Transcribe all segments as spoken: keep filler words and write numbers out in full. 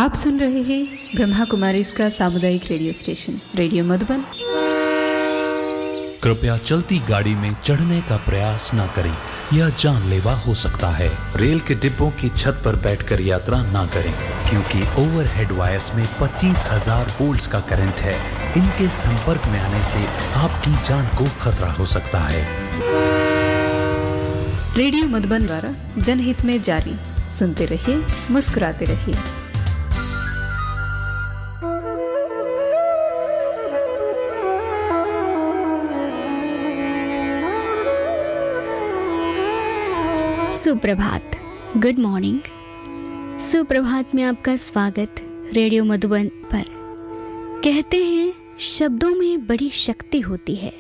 आप सुन रहे हैं ब्रह्मा कुमारी इसका सामुदायिक रेडियो स्टेशन रेडियो मधुबन। कृपया चलती गाड़ी में चढ़ने का प्रयास न करें, यह जानलेवा हो सकता है। रेल के डिब्बों की छत पर बैठकर यात्रा न करें, क्योंकि ओवरहेड वायर्स में पच्चीस हजार वोल्ट्स का करंट है। इनके संपर्क में आने से आपकी जान को खतरा हो सकता है। रेडियो मधुबन द्वारा जनहित में जारी। सुनते रहिए, मुस्कुराते रहिए। सुप्रभात, गुड मॉर्निंग। सुप्रभात में आपका स्वागत रेडियो मधुबन पर। कहते हैं शब्दों में बड़ी शक्ति होती है।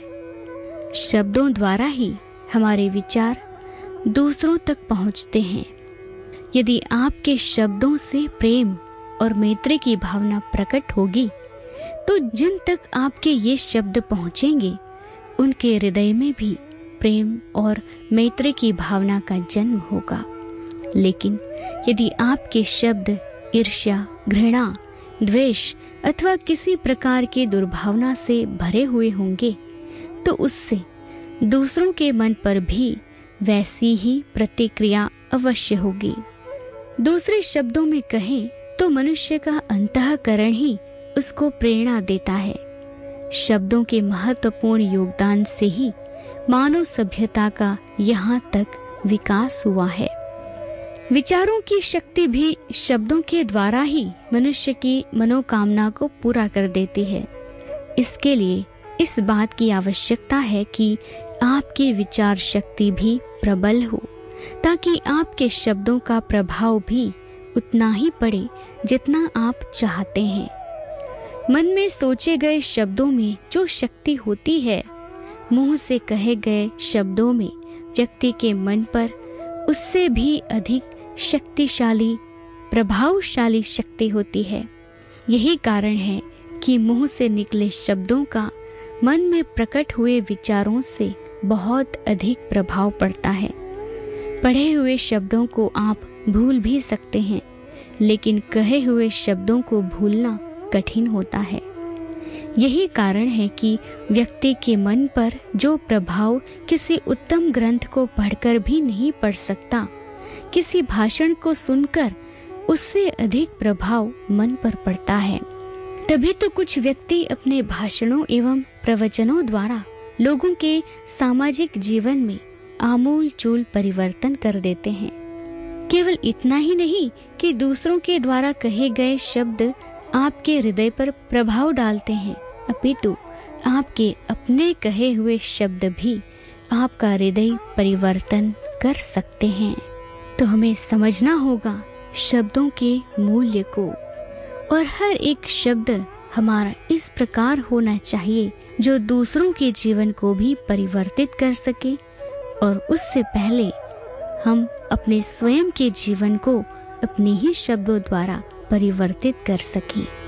शब्दों द्वारा ही हमारे विचार दूसरों तक पहुंचते हैं। यदि आपके शब्दों से प्रेम और मैत्री की भावना प्रकट होगी तो जिन तक आपके ये शब्द पहुंचेंगे उनके हृदय में भी प्रेम और मैत्री की भावना का जन्म होगा। लेकिन यदि आपके शब्द ईर्ष्या, घृणा, द्वेष अथवा किसी प्रकार की दुर्भावना से भरे हुए होंगे तो उससे दूसरों के मन पर भी वैसी ही प्रतिक्रिया अवश्य होगी। दूसरे शब्दों में कहें तो मनुष्य का अंतःकरण ही उसको प्रेरणा देता है। शब्दों के महत्वपूर्ण योगदान से ही मानव सभ्यता का यहाँ तक विकास हुआ है। विचारों की शक्ति भी शब्दों के द्वारा ही मनुष्य की मनोकामना को पूरा कर देती है। इसके लिए इस बात की आवश्यकता है कि आपकी विचार शक्ति भी प्रबल हो, ताकि आपके शब्दों का प्रभाव भी उतना ही पड़े जितना आप चाहते हैं। मन में सोचे गए शब्दों में जो शक्ति होती है, मुंह से कहे गए शब्दों में व्यक्ति के मन पर उससे भी अधिक शक्तिशाली, प्रभावशाली शक्ति होती है। यही कारण है कि मुंह से निकले शब्दों का मन में प्रकट हुए विचारों से बहुत अधिक प्रभाव पड़ता है। पढ़े हुए शब्दों को आप भूल भी सकते हैं, लेकिन कहे हुए शब्दों को भूलना कठिन होता है। यही कारण है कि व्यक्ति के मन पर जो प्रभाव किसी उत्तम ग्रंथ को पढ़कर भी नहीं पड़ सकता, किसी भाषण को सुनकर उससे अधिक प्रभाव मन पर पड़ता है। तभी तो कुछ व्यक्ति अपने भाषणों एवं प्रवचनों द्वारा लोगों के सामाजिक जीवन में आमूल चूल परिवर्तन कर देते हैं। केवल इतना ही नहीं कि दूसरों के द्वारा कहे गए शब्द आपके हृदय पर प्रभाव डालते हैं, अपितु आपके अपने कहे हुए शब्द भी आपका हृदय परिवर्तन कर सकते हैं। तो हमें समझना होगा शब्दों के मूल्य को, और हर एक शब्द हमारा इस प्रकार होना चाहिए जो दूसरों के जीवन को भी परिवर्तित कर सके, और उससे पहले हम अपने स्वयं के जीवन को अपने ही शब्दों द्वारा परिवर्तित कर सकें।